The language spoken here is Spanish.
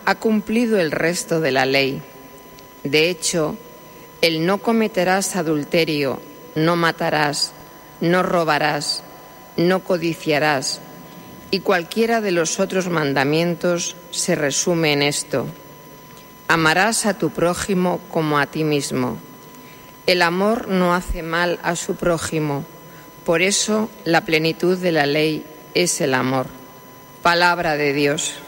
ha cumplido el resto de la ley. De hecho, el no cometerás adulterio, no matarás, no robarás, no codiciarás, y cualquiera de los otros mandamientos se resume en esto: amarás a tu prójimo como a ti mismo. El amor no hace mal a su prójimo, por eso la plenitud de la ley es el amor. Palabra de Dios.